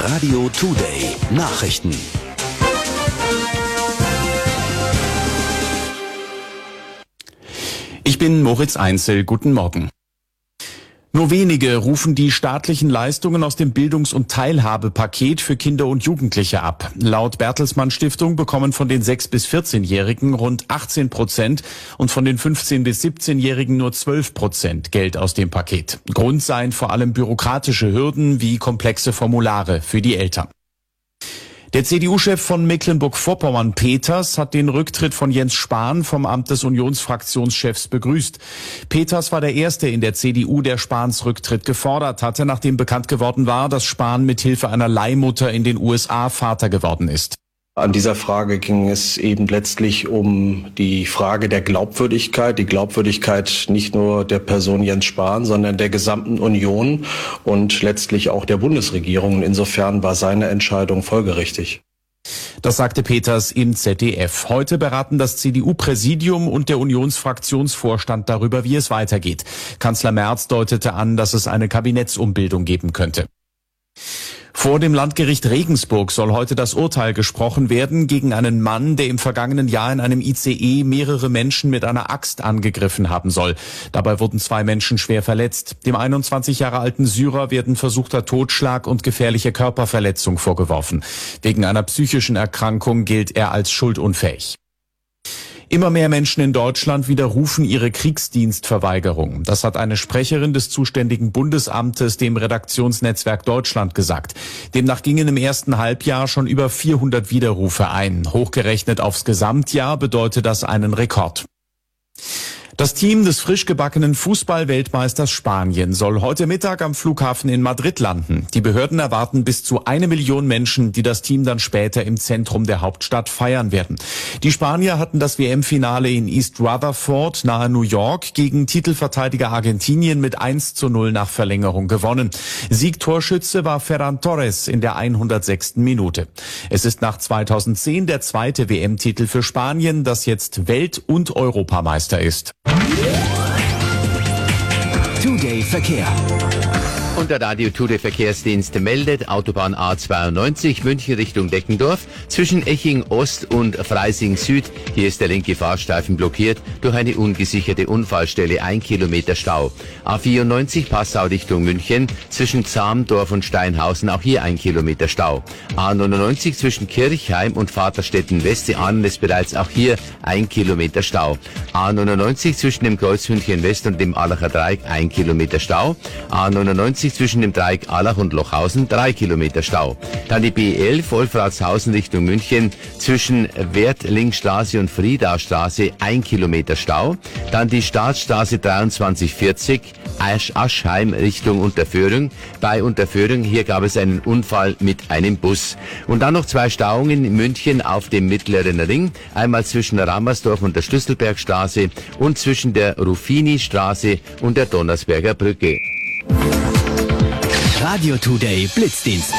Radio Today Nachrichten. Ich bin Moritz Einzel. Guten Morgen. Nur wenige rufen die staatlichen Leistungen aus dem Bildungs- und Teilhabepaket für Kinder und Jugendliche ab. Laut Bertelsmann Stiftung bekommen von den 6- bis 14-Jährigen rund 18% und von den 15- bis 17-Jährigen nur 12% Geld aus dem Paket. Grund seien vor allem bürokratische Hürden wie komplexe Formulare für die Eltern. Der CDU-Chef von Mecklenburg-Vorpommern, Peters, hat den Rücktritt von Jens Spahn vom Amt des Unionsfraktionschefs begrüßt. Peters war der Erste in der CDU, der Spahns Rücktritt gefordert hatte, nachdem bekannt geworden war, dass Spahn mit Hilfe einer Leihmutter in den USA Vater geworden ist. An dieser Frage ging es eben letztlich um die Frage der Glaubwürdigkeit, die Glaubwürdigkeit nicht nur der Person Jens Spahn, sondern der gesamten Union und letztlich auch der Bundesregierung. Insofern war seine Entscheidung folgerichtig. Das sagte Peters im ZDF. Heute beraten das CDU-Präsidium und der Unionsfraktionsvorstand darüber, wie es weitergeht. Kanzler Merz deutete an, dass es eine Kabinettsumbildung geben könnte. Vor dem Landgericht Regensburg soll heute das Urteil gesprochen werden gegen einen Mann, der im vergangenen Jahr in einem ICE mehrere Menschen mit einer Axt angegriffen haben soll. Dabei wurden 2 Menschen schwer verletzt. Dem 21 Jahre alten Syrer werden versuchter Totschlag und gefährliche Körperverletzung vorgeworfen. Wegen einer psychischen Erkrankung gilt er als schuldunfähig. Immer mehr Menschen in Deutschland widerrufen ihre Kriegsdienstverweigerung. Das hat eine Sprecherin des zuständigen Bundesamtes dem Redaktionsnetzwerk Deutschland gesagt. Demnach gingen im ersten Halbjahr schon über 400 Widerrufe ein. Hochgerechnet aufs Gesamtjahr bedeutet das einen Rekord. Das Team des frisch gebackenen Fußball-Weltmeisters Spanien soll heute Mittag am Flughafen in Madrid landen. Die Behörden erwarten bis zu 1 Million Menschen, die das Team dann später im Zentrum der Hauptstadt feiern werden. Die Spanier hatten das WM-Finale in East Rutherford nahe New York gegen Titelverteidiger Argentinien mit 1:0 nach Verlängerung gewonnen. Siegtorschütze war Ferran Torres in der 106. Minute. Es ist nach 2010 der zweite WM-Titel für Spanien, das jetzt Welt- und Europameister ist. Today Verkehr. Und der Radio Today Verkehrsdienst meldet, Autobahn A92 München Richtung Deckendorf zwischen Eching Ost und Freising Süd. Hier ist der linke Fahrstreifen blockiert durch eine ungesicherte Unfallstelle, 1 Kilometer Stau. A94 Passau Richtung München zwischen Xamdorf und Steinhausen, auch hier 1 Kilometer Stau. A99 zwischen Kirchheim und Vaterstetten West, Sie ahnen es bereits, auch hier 1 Kilometer Stau. A99 zwischen dem Kreuz München West und dem Allacher Dreieck 1 Kilometer Stau. A99 zwischen dem Dreieck Allach und Lochhausen 3 Kilometer Stau. Dann die B11 Wolfratshausen Richtung München zwischen Wertlingstraße und Friedaustraße 1 Kilometer Stau. Dann die Staatsstraße 2340 Aschheim Richtung Unterföhring. Bei Unterföhring, hier gab es einen Unfall mit einem Bus. Und dann noch 2 Stauungen in München auf dem Mittleren Ring. Einmal zwischen Rammersdorf und der Schlüsselbergstraße und zwischen der Ruffini-Straße und der Donnersberger Brücke. Radio Today Blitzdienst.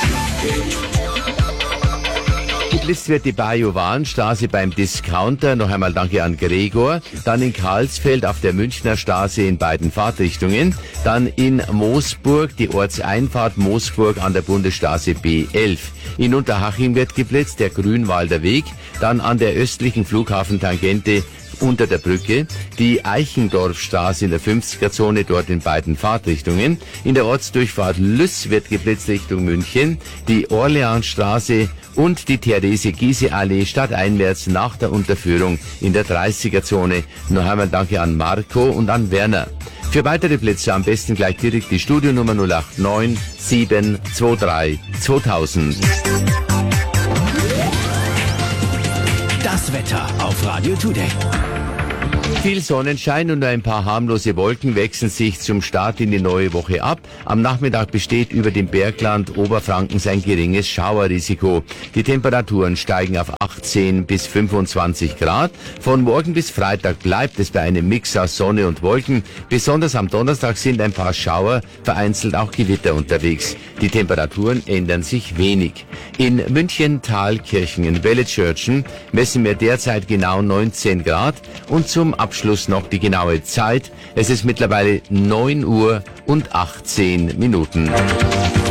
Geblitzt wird die Bajowanstraße beim Discounter. Noch einmal danke an Gregor. Dann in Karlsfeld auf der Münchner Straße in beiden Fahrtrichtungen. Dann in Moosburg die Ortseinfahrt Moosburg an der Bundesstraße B11. In Unterhaching wird geblitzt, der Grünwalder Weg. Dann an der östlichen Flughafentangente unter der Brücke, die Eichendorfstraße in der 50er-Zone, dort in beiden Fahrtrichtungen. In der Ortsdurchfahrt Lüss wird geblitzt Richtung München, die Orleansstraße und die Therese-Giese-Allee stadteinwärts nach der Unterführung in der 30er-Zone. Noch einmal danke an Marco und an Werner. Für weitere Blitze am besten gleich direkt die Studionummer 089 723 2000. Das Wetter auf Radio Today. Viel Sonnenschein und ein paar harmlose Wolken wechseln sich zum Start in die neue Woche ab. Am Nachmittag besteht über dem Bergland Oberfrankens ein geringes Schauerrisiko. Die Temperaturen steigen auf 18 bis 25 Grad. Von morgen bis Freitag bleibt es bei einem Mix aus Sonne und Wolken. Besonders am Donnerstag sind ein paar Schauer, vereinzelt auch Gewitter unterwegs. Die Temperaturen ändern sich wenig. In München, Thalkirchen, in Welletschörtchen messen wir derzeit genau 19 Grad und zum Abschluss noch die genaue Zeit. Es ist mittlerweile 9 Uhr und 18 Minuten.